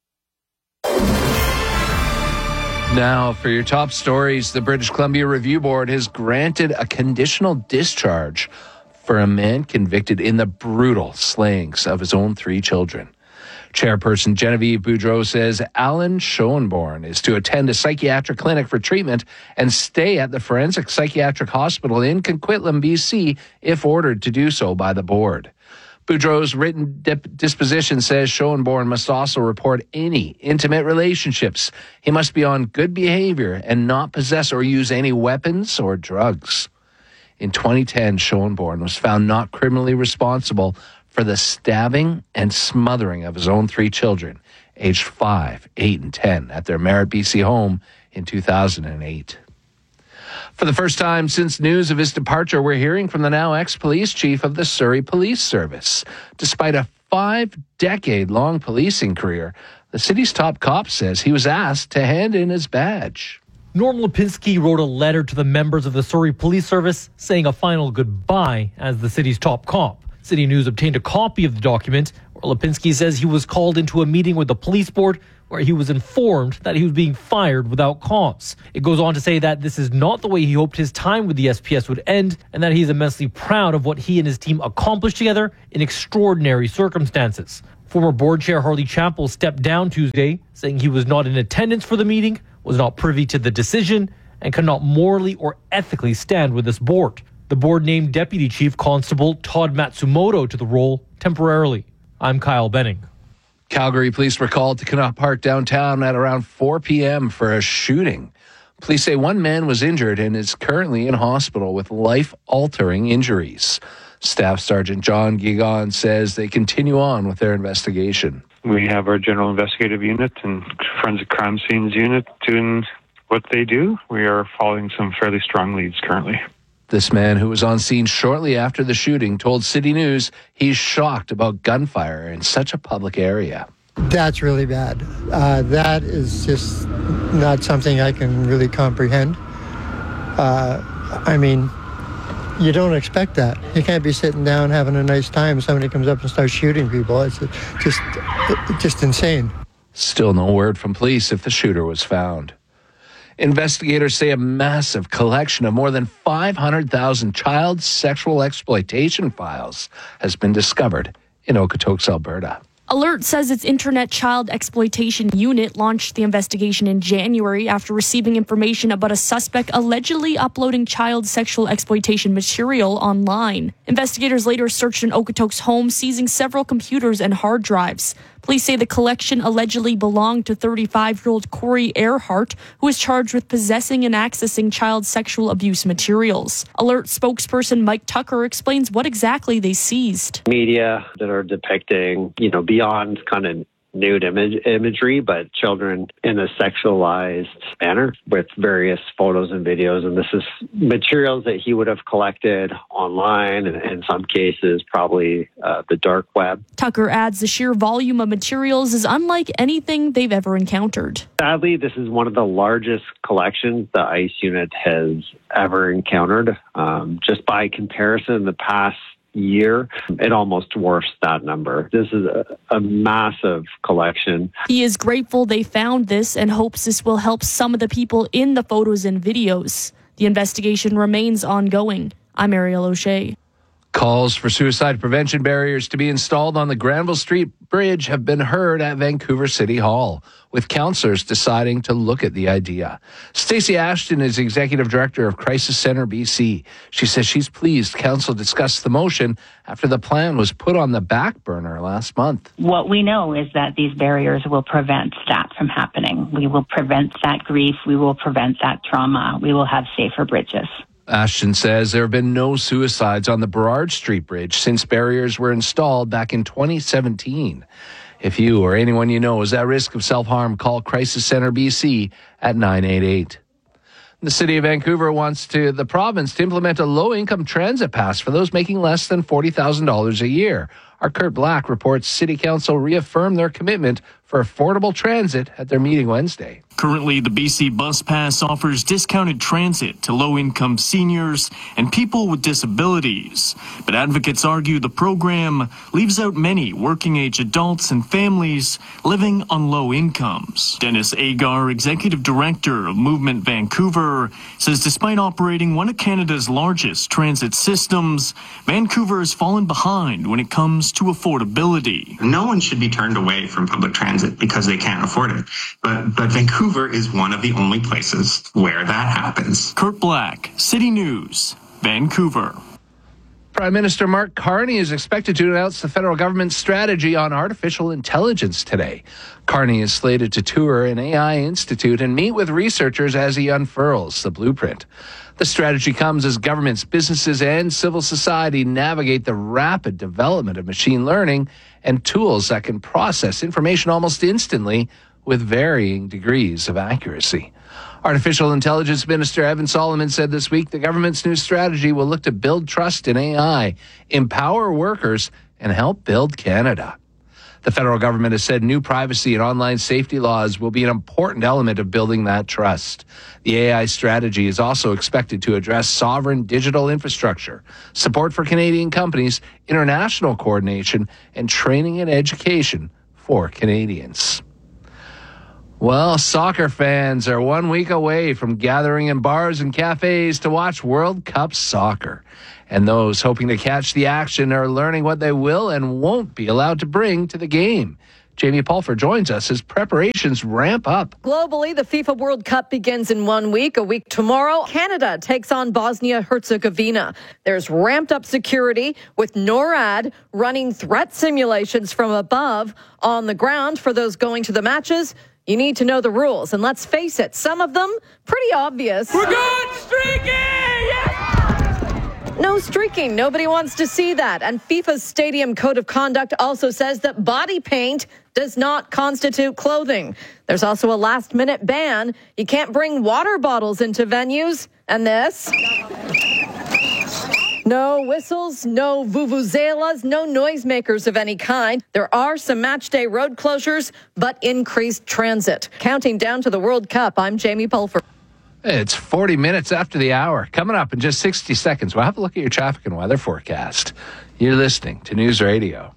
Now, for your top stories, the British Columbia Review Board has granted a conditional discharge for a man convicted in the brutal slayings of his own three children. Chairperson Genevieve Boudreau says Alan Schoenborn is to attend a psychiatric clinic for treatment and stay at the Forensic Psychiatric Hospital in Coquitlam, B C, if ordered to do so by the board. Boudreau's written dip- disposition says Schoenborn must also report any intimate relationships. He must be on good behavior and not possess or use any weapons or drugs. In twenty ten, Schoenborn was found not criminally responsible for the stabbing and smothering of his own three children, aged five, eight, and ten, at their Merritt, B C home in two thousand eight. For the first time since news of his departure, we're hearing from the now ex-police chief of the Surrey Police Service. Despite a five-decade-long policing career, the city's top cop says he was asked to hand in his badge. Norm Lipinski wrote a letter to the members of the Surrey Police Service saying a final goodbye as the city's top cop. City News obtained a copy of the document where Lipinski says he was called into a meeting with the police board where he was informed that he was being fired without cause. It goes on to say that this is not the way he hoped his time with the S P S would end, and that he is immensely proud of what he and his team accomplished together in extraordinary circumstances. Former board chair Harley Chappell stepped down Tuesday, saying he was not in attendance for the meeting, was not privy to the decision, and cannot morally or ethically stand with this board. The board named Deputy Chief Constable Todd Matsumoto to the role temporarily. I'm Kyle Benning. Calgary police were called to Connaught Park downtown at around four p.m. for a shooting. Police say one man was injured and is currently in hospital with life-altering injuries. Staff Sergeant John Gigon says they continue on with their investigation. We have our general investigative unit and forensic crime scenes unit doing what they do. We are following some fairly strong leads currently. This man, who was on scene shortly after the shooting, told City News he's shocked about gunfire in such a public area. That's really bad. Uh, that is just not something I can really comprehend. Uh, I mean, you don't expect that. You can't be sitting down having a nice time. Somebody comes up and starts shooting people. It's just, just insane. Still no word from police if the shooter was found. Investigators say a massive collection of more than five hundred thousand child sexual exploitation files has been discovered in Okotoks, Alberta. Alert says its Internet Child Exploitation Unit launched the investigation in January after receiving information about a suspect allegedly uploading child sexual exploitation material online. Investigators later searched an Okotoks home, seizing several computers and hard drives. Police say the collection allegedly belonged to thirty-five-year-old Corey Earhart, who is charged with possessing and accessing child sexual abuse materials. Alert spokesperson Mike Tucker explains what exactly they seized. Media that are depicting, you know, beyond kind of nude image, imagery, but children in a sexualized manner with various photos and videos. And this is materials that he would have collected online and in some cases probably uh, the dark web. Tucker adds the sheer volume of materials is unlike anything they've ever encountered. Sadly, this is one of the largest collections the ICE unit has ever encountered. Um, just by comparison, in the past year, it almost dwarfs that number. This is a, a massive collection. He is grateful they found this and hopes this will help some of the people in the photos and videos. The investigation remains ongoing. I'm Ariel O'Shea. Calls for suicide prevention barriers to be installed on the Granville Street Bridge have been heard at Vancouver City Hall, with councillors deciding to look at the idea. Stacey Ashton is Executive Director of Crisis Centre B C. She says she's pleased council discussed the motion after the plan was put on the back burner last month. What we know is that these barriers will prevent that from happening. We will prevent that grief. We will prevent that trauma. We will have safer bridges. Ashton says there have been no suicides on the Burrard Street Bridge since barriers were installed back in twenty seventeen. If you or anyone you know is at risk of self-harm, call Crisis Centre B C at nine eight eight. The City of Vancouver wants to the province to implement a low-income transit pass for those making less than forty thousand dollars a year. Our Kurt Black reports City Council reaffirmed their commitment for affordable transit at their meeting Wednesday. Currently, the B C Bus Pass offers discounted transit to low-income seniors and people with disabilities. But advocates argue the program leaves out many working-age adults and families living on low incomes. Dennis Agar, Executive Director of Movement Vancouver, says despite operating one of Canada's largest transit systems, Vancouver has fallen behind when it comes to affordability. No one should be turned away from public transit because they can't afford it. But, but Vancouver is one of the only places where that happens. Kurt Black, City News, Vancouver. Prime Minister Mark Carney is expected to announce the federal government's strategy on artificial intelligence today. Carney is slated to tour an A I institute and meet with researchers as he unfurls the blueprint. The strategy comes as governments, businesses, and civil society navigate the rapid development of machine learning and tools that can process information almost instantly with varying degrees of accuracy. Artificial Intelligence Minister Evan Solomon said this week the government's new strategy will look to build trust in A I, empower workers, and help build Canada. The federal government has said new privacy and online safety laws will be an important element of building that trust. The A I strategy is also expected to address sovereign digital infrastructure, support for Canadian companies, international coordination, and training and education for Canadians. Well, soccer fans are one week away from gathering in bars and cafes to watch World Cup soccer. And those hoping to catch the action are learning what they will and won't be allowed to bring to the game. Jamie Pulfer joins us as preparations ramp up. Globally, the FIFA World Cup begins in one week. A week tomorrow, Canada takes on Bosnia-Herzegovina. There's ramped up security with NORAD running threat simulations from above. On the ground for those going to the matches, you need to know the rules. And let's face it, some of them pretty obvious. We're going streaking! Yes! No streaking. Nobody wants to see that. And FIFA's Stadium Code of Conduct also says that body paint does not constitute clothing. There's also a last-minute ban. You can't bring water bottles into venues. And this... No whistles, no vuvuzelas, no noisemakers of any kind. There are some match-day road closures, but increased transit. Counting down to the World Cup, I'm Jamie Pulfer. It's forty minutes after the hour. Coming up in just sixty seconds, we'll have a look at your traffic and weather forecast. You're listening to News Radio.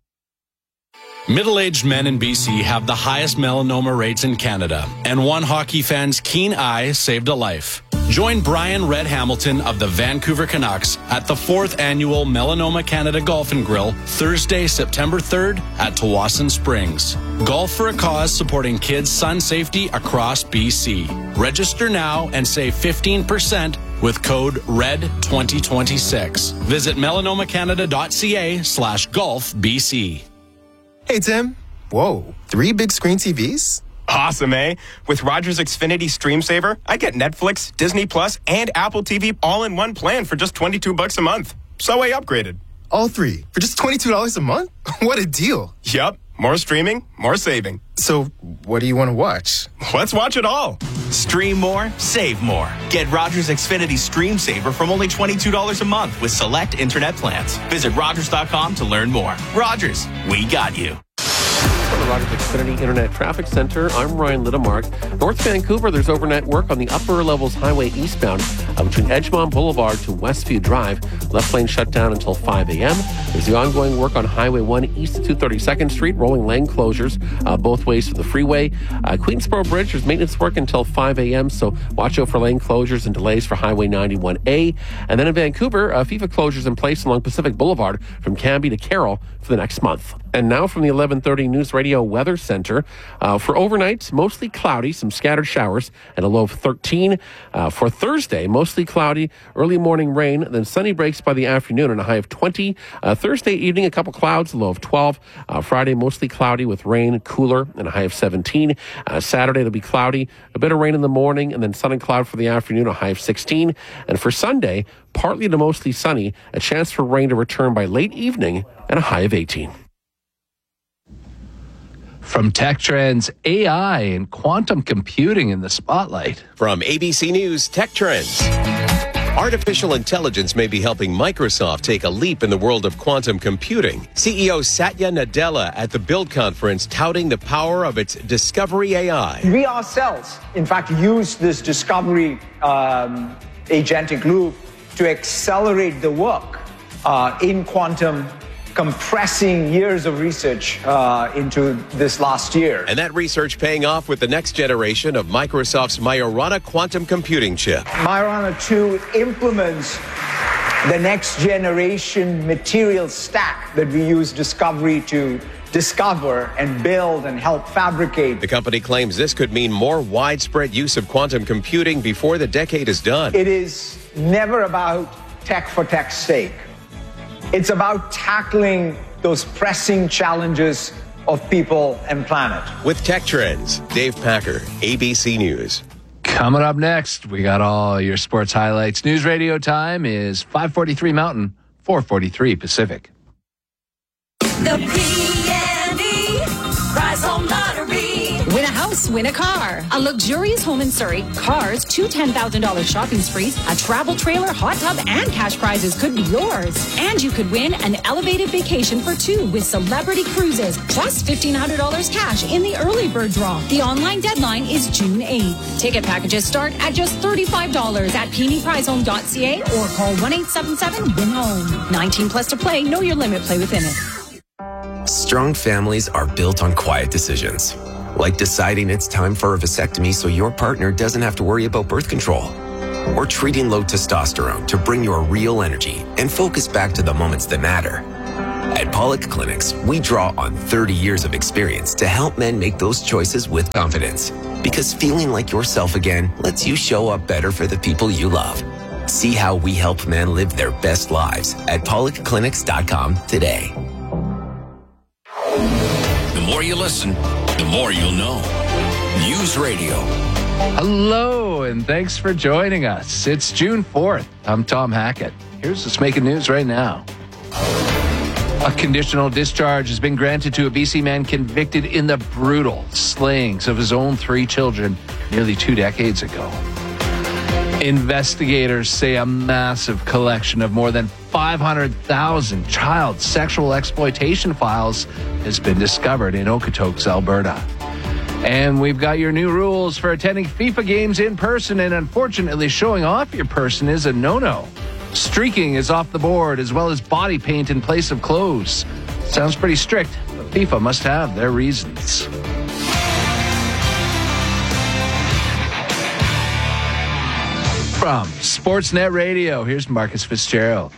Middle-aged men in B C have the highest melanoma rates in Canada, and one hockey fan's keen eye saved a life. Join Brian Red Hamilton of the Vancouver Canucks at the fourth annual Melanoma Canada Golf and Grill, Thursday, September third at Tawasin Springs. Golf for a cause supporting kids' sun safety across B C. Register now and save fifteen percent with code R E D twenty twenty-six. Visit melanomacanada.ca slash golf BC. Hey, Tim. Whoa, three big screen T Vs? Awesome, eh? With Rogers Xfinity Stream Saver, I get Netflix, Disney Plus, and Apple T V all in one plan for just twenty-two bucks a month. So I upgraded. All three for just twenty-two dollars a month? What a deal. Yup. More streaming, more saving. So what do you want to watch? Let's watch it all. Stream more, save more. Get Rogers Xfinity Stream Saver from only twenty-two dollars a month with select internet plans. Visit Rogers dot com to learn more. Rogers, we got you. From the Rogers Xfinity Internet Traffic Center, I'm Ryan Littamark. North Vancouver, there's overnight work on the upper levels highway eastbound uh, between Edgemont Boulevard to Westview Drive. Left lane shut down until five a.m. There's the ongoing work on Highway one east of two hundred thirty-second Street, rolling lane closures uh, both ways to the freeway. Uh, Queensboro Bridge, there's maintenance work until five a.m., so watch out for lane closures and delays for Highway ninety-one A. And then in Vancouver, uh, FIFA closures in place along Pacific Boulevard from Canby to Carroll for the next month. And now from the eleven thirty News Radio Weather Center. Uh, for overnight, mostly cloudy, some scattered showers, and a low of thirteen. Uh, for Thursday, mostly cloudy, early morning rain, then sunny breaks by the afternoon and a high of twenty. Uh, Thursday evening, a couple clouds, a low of twelve. Uh, Friday, mostly cloudy with rain, cooler, and a high of seventeen. Uh, Saturday, it'll be cloudy, a bit of rain in the morning, and then sun and cloud for the afternoon, a high of sixteen. And for Sunday, partly to mostly sunny, a chance for rain to return by late evening, and a high of eighteen. From Tech Trends, A I and quantum computing in the spotlight. From A B C News Tech Trends. Artificial intelligence may be helping Microsoft take a leap in the world of quantum computing. C E O Satya Nadella at the Build conference touting the power of its Discovery A I. We ourselves, in fact, use this Discovery um, agentic loop to accelerate the work uh, in quantum, compressing years of research uh, into this last year. And that research paying off with the next generation of Microsoft's Majorana quantum computing chip. Majorana two implements the next generation material stack that we use Discovery to discover and build and help fabricate. The company claims this could mean more widespread use of quantum computing before the decade is done. It is never about tech for tech's sake. It's about tackling those pressing challenges of people and planet. With Tech Trends, Dave Packer, A B C News. Coming up next, we got all your sports highlights. News Radio time is five forty-three Mountain, four forty-three Pacific. The P and E Prize Home Lottery. Win a house, win a car. A luxurious home in Surrey, cars, two ten thousand dollars shopping sprees, a travel trailer, hot tub, and cash prizes could be yours. And you could win an elevated vacation for two with Celebrity Cruises, plus fifteen hundred dollars cash in the early bird draw. The online deadline is June eighth. Ticket packages start at just thirty-five dollars at p n e prize home dot c a or call one eight seven seven win home. nineteen plus to play. Know your limit. Play within it. Strong families are built on quiet decisions, like deciding it's time for a vasectomy so your partner doesn't have to worry about birth control, or treating low testosterone to bring your real energy and focus back to the moments that matter. At Pollock Clinics, we draw on thirty years of experience to help men make those choices with confidence, because feeling like yourself again lets you show up better for the people you love. See how we help men live their best lives at pollock clinics dot com today. The more you listen, the more you'll know. News Radio. Hello, and thanks for joining us. It's June fourth. I'm Tom Hackett. Here's what's making news right now. A conditional discharge has been granted to a B C man convicted in the brutal slayings of his own three children nearly two decades ago. Investigators say a massive collection of more than five hundred thousand child sexual exploitation files has been discovered in Okotoks, Alberta. And we've got your new rules for attending FIFA games in person, and unfortunately showing off your person is a no-no. Streaking is off the board, as well as body paint in place of clothes. Sounds pretty strict, but FIFA must have their reasons. From Sportsnet Radio, here's Marcus Fitzgerald.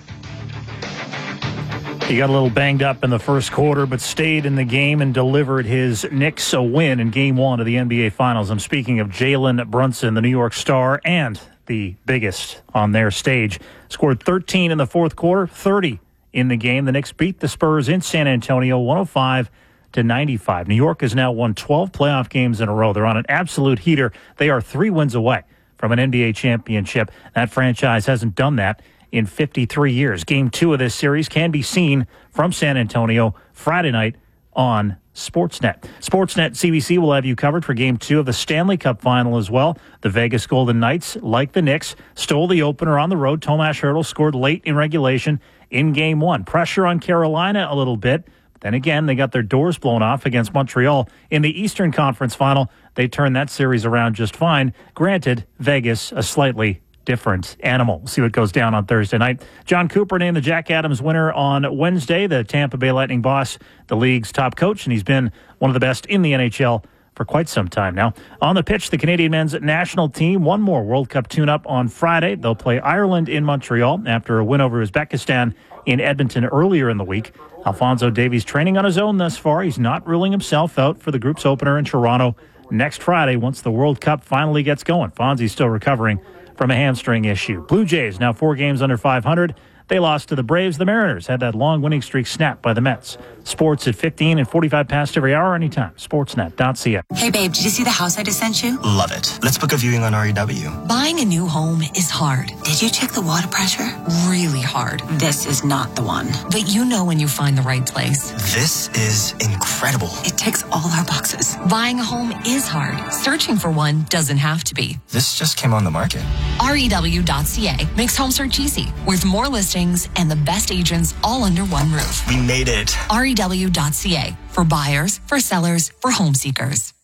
He got a little banged up in the first quarter, but stayed in the game and delivered his Knicks a win in Game one of the N B A Finals. I'm speaking of Jalen Brunson, the New York Star, and the biggest on their stage. Scored thirteen in the fourth quarter, thirty in the game. The Knicks beat the Spurs in San Antonio, one oh five to ninety-five. New York has now won twelve playoff games in a row. They're on an absolute heater. They are three wins away from an N B A championship. That franchise hasn't done that in fifty-three years. Game two of this series can be seen from San Antonio Friday night on Sportsnet. Sportsnet C B C will have you covered for Game two of the Stanley Cup Final as well. The Vegas Golden Knights, like the Knicks, stole the opener on the road. Tomas Hertl scored late in regulation in Game one. Pressure on Carolina a little bit. Then again, they got their doors blown off against Montreal in the Eastern Conference Final. They turned that series around just fine. Granted, Vegas, a slightly different animal. We'll see what goes down on Thursday night. John Cooper named the Jack Adams winner on Wednesday. The Tampa Bay Lightning boss, the league's top coach, and he's been one of the best in the N H L for quite some time now. On the pitch, the Canadian men's national team, one more World Cup tune-up on Friday. They'll play Ireland in Montreal after a win over Uzbekistan in Edmonton earlier in the week. Alphonso Davies training on his own thus far. He's not ruling himself out for the group's opener in Toronto next Friday once the World Cup finally gets going. Fonzie's still recovering from a hamstring issue. Blue Jays now four games under five hundred. They lost to the Braves. The Mariners had that long winning streak snapped by the Mets. Sports at fifteen and forty-five past every hour anytime. Sportsnet dot c a. Hey, babe, did you see the house I just sent you? Love it. Let's book a viewing on R E W. Buying a new home is hard. Did you check the water pressure? Really hard. This is not the one. But you know when you find the right place. This is incredible. It ticks all our boxes. Buying a home is hard. Searching for one doesn't have to be. This just came on the market. R E W dot c a makes home search easy, with more listings and the best agents all under one roof. We made it. R E W dot c a for buyers, for sellers, for home seekers.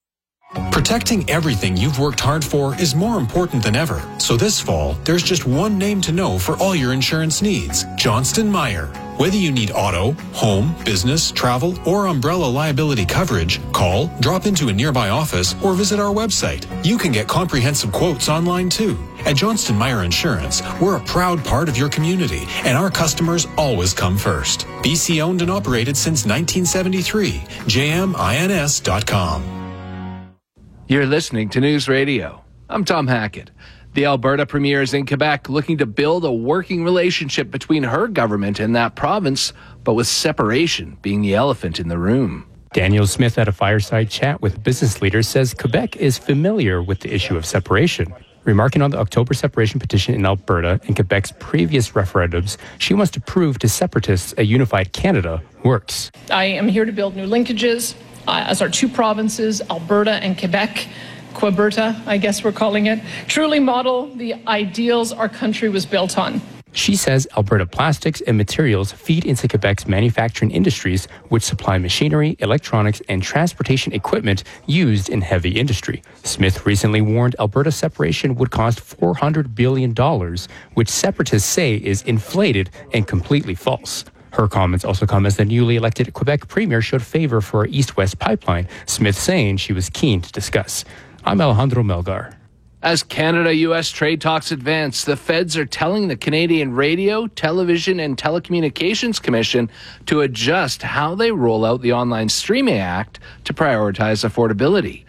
Protecting everything you've worked hard for is more important than ever. So this fall, there's just one name to know for all your insurance needs: Johnston Meyer. Whether you need auto, home, business, travel, or umbrella liability coverage, call, drop into a nearby office, or visit our website. You can get comprehensive quotes online too. At Johnston Meyer Insurance, we're a proud part of your community, and our customers always come first. B C owned and operated since nineteen seventy-three. J M I N S dot com. You're listening to News Radio. I'm Tom Hackett. The Alberta premier is in Quebec looking to build a working relationship between her government and that province, but with separation being the elephant in the room. Daniel Smith at a fireside chat with business leaders says Quebec is familiar with the issue of separation. Remarking on the October separation petition in Alberta and Quebec's previous referendums, she wants to prove to separatists a unified Canada works. I am here to build new linkages uh, as our two provinces, Alberta and Quebec, Queberta, I guess we're calling it, truly model the ideals our country was built on. She says Alberta plastics and materials feed into Quebec's manufacturing industries, which supply machinery, electronics, and transportation equipment used in heavy industry. Smith recently warned Alberta separation would cost four hundred billion dollars, which separatists say is inflated and completely false. Her comments also come as the newly elected Quebec premier showed favor for an east-west pipeline, Smith saying she was keen to discuss. I'm Alejandro Melgar. As Canada-U S trade talks advance, the feds are telling the Canadian Radio, Television and Telecommunications Commission to adjust how they roll out the Online Streaming Act to prioritize affordability.